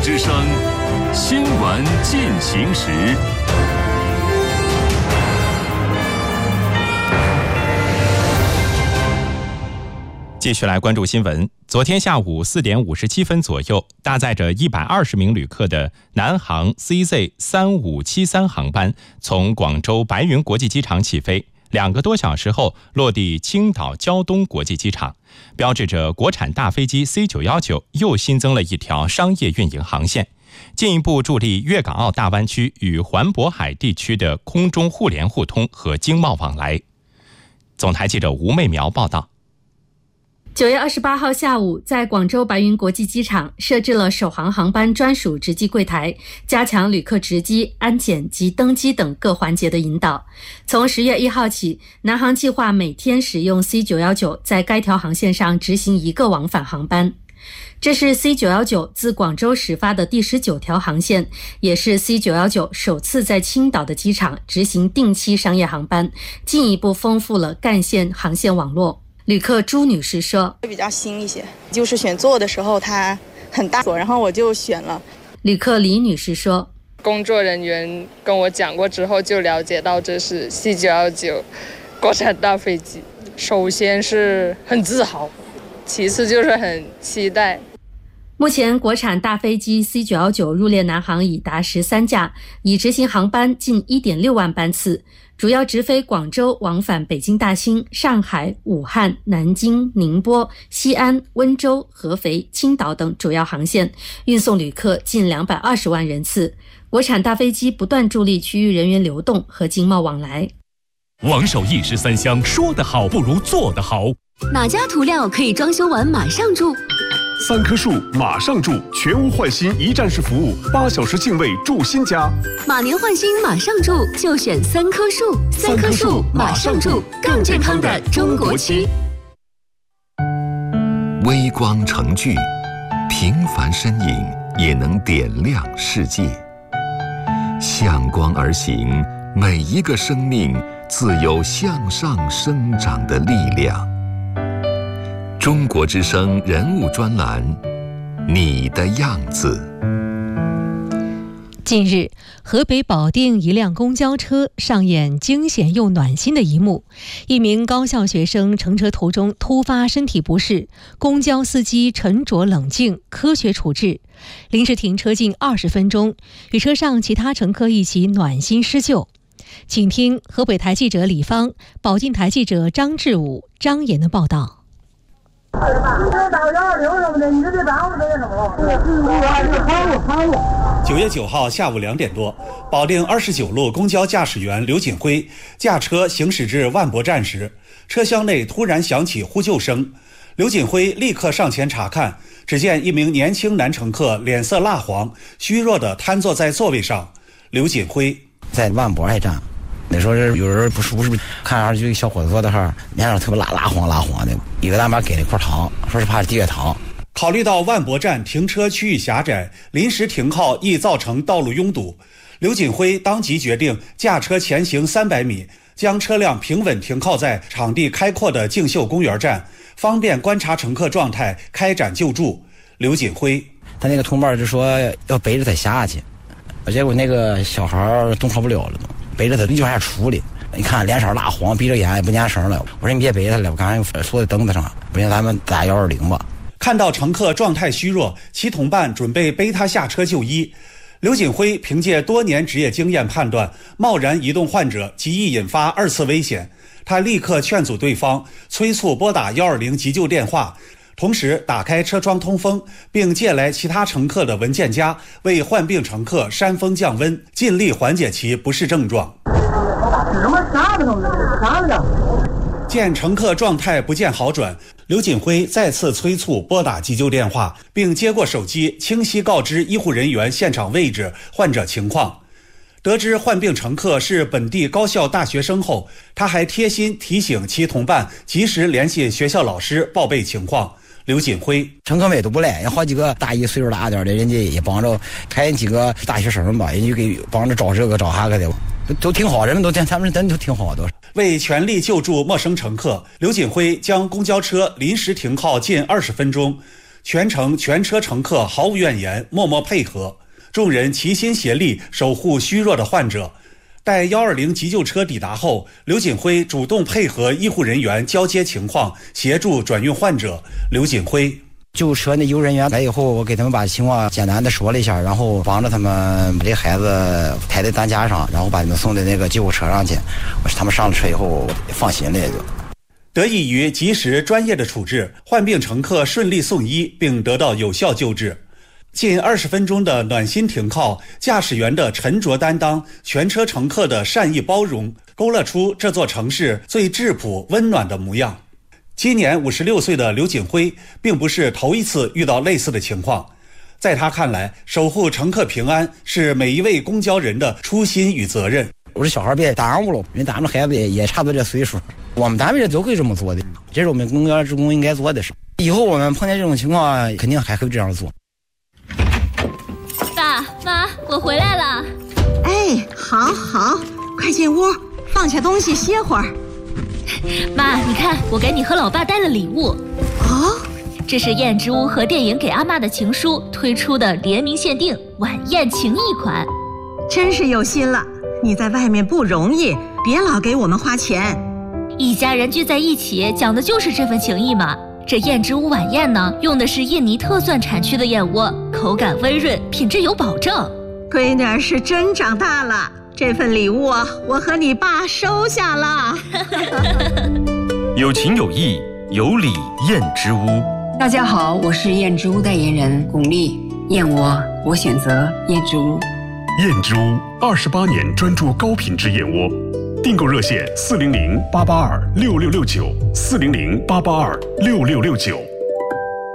之声新闻进行时。 继续来关注新闻。昨天下午4点57分左右，搭载着120名旅客的南航 CZ3573 航班从广州白云国际机场起飞，2个多小时后落地青岛胶东国际机场，标志着国产大飞机 C919 又新增了一条商业运营航线，进一步助力粤港澳大湾区与环渤海地区的空中互联互通和经贸往来。总台记者吴媚苗报道。 9月28号下午，在广州白云国际机场设置了首航航班专属值机柜台，加强旅客值机、安检及登机等各环节的引导。从10月1号起，南航计划每天使用 C919 在该条航线上执行1个往返航班。这是 C919 自广州始发的第19条航线，也是 C919 首次在青岛的机场执行定期商业航班，进一步丰富了干线航线网络。旅客朱女士说， 比较新一些，就是选座的时候它很大，然后我就选了。 旅客李女士说， 工作人员跟我讲过之后就了解到这是 C919 国产大飞机，首先是很自豪，其次就是很期待。 目前国产大飞机 C919 入列南航已达13架，已执行航班近 1.6 万班次，主要直飞广州往返北京大兴、上海、武汉、南京、宁波、西安、温州、合肥、青岛等主要航线，运送旅客近220万人次。国产大飞机不断助力区域人员流动和经贸往来。 王守义十三香，说得好不如做得好。 哪家涂料可以装修完马上住 ？3棵树马上住，全屋换新一站式服务，8小时净位住新家。 马年换新马上住，就选3棵树。3棵树马上住，更健康的中国区。 微光成炬，平凡身影也能点亮世界。向光而行，每一个生命自有向上生长的力量。中国之声人物专栏，你的样子。 近日，河北保定一辆公交车上演惊险又暖心的一幕，一名高校学生乘车途中突发身体不适，公交司机沉着冷静，科学处置，临时停车近20分钟，与车上其他乘客一起暖心施救。请听河北台记者李芳、保定台记者张志武、张岩的报道。 9月9号下午2点多，保定29路公交驾驶员刘锦辉驾车行驶至万博站时，车厢内突然响起呼救声。刘锦辉立刻上前查看，只见一名年轻男乘客脸色蜡黄，虚弱地瘫坐在座位上。刘锦辉在万博那站，那时候是有人不舒服，看上去就一个小伙子坐在那儿，脸上特别蜡黄的，一个大妈给了一块糖，说是怕低血糖。 考虑到万博站停车区域狭窄，临时停靠易造成道路拥堵，刘锦辉当即决定驾车前行300米，将车辆平稳停靠在场地开阔的竞秀公园站，方便观察乘客状态，开展救助。刘锦辉他那个同伴就说要背着他下去，结果那个小孩动弹不了了，背着他就往下处理。你看脸色蜡黄，闭着眼也不粘声了。我说你别背他了，我刚才说在凳子上，不行咱们打120吧。 看到乘客状态虚弱，其同伴准备背他下车就医。刘锦辉凭借多年职业经验判断，贸然移动患者极易引发2次危险。他立刻劝阻对方，催促拨打120急救电话，同时打开车窗通风，并借来其他乘客的文件夹，为患病乘客扇风降温，尽力缓解其不适症状。见乘客状态不见好转，刘锦辉再次催促拨打急救电话，并接过手机，清晰告知医护人员现场位置、患者情况。得知患病乘客是本地高校大学生后，他还贴心提醒其同伴及时联系学校老师报备情况。刘锦辉乘客们都不赖，有好几个大一岁数大点的，人家也帮着，还有几个大学生吧，人家给帮着找这个找那个的，都挺好，人们都他们真都挺好的。 为全力救助陌生乘客，刘锦辉将公交车临时停靠近20分钟。 全程全车乘客毫无怨言，默默配合，众人齐心协力守护虚弱的患者。待120急救车抵达后，刘锦辉主动配合医护人员交接情况，协助转运患者。刘锦辉： 救护车那医护人员来以后，我给他们把情况简单的说了一下，然后帮着他们把这孩子抬在担架上，然后把他们送到那个救护车上去。他们上了车以后，我放心了也就。 得益于及时专业的处置，患病乘客顺利送医并得到有效救治。近20分钟的暖心停靠，驾驶员的沉着担当，全车乘客的善意包容，勾勒出这座城市最质朴温暖的模样。今年56岁的刘锦辉并不是头一次遇到类似的情况，在他看来，守护乘客平安是每一位公交人的初心与责任。 我说小孩别耽误了，因为咱们孩子也差不多这岁数，我们单位人都会这么做的，这是我们公交职工应该做的事。以后我们碰见这种情况，肯定还会这样做。 爸妈，我回来了。 哎，好，快进屋，放下东西歇会儿。 妈，你看，我给你和老爸带了礼物。 哦， 这是燕之屋和电影给阿嬷的情书推出的联名限定晚宴情谊款， 真是有心了。你在外面不容易，别老给我们花钱。 一家人聚在一起，讲的就是这份情谊嘛。这燕之屋晚宴呢，用的是印尼特蒜产区的燕窝，口感温润，品质有保证。 闺女是真长大了，这份礼物我和你爸收下了。 有情有义，有礼燕之屋。 大家好，我是燕之屋代言人巩俐。燕窝，我选择燕之屋。 燕之屋28年专注高品质燕窝，订购热线400-882-6669，400-882-6669。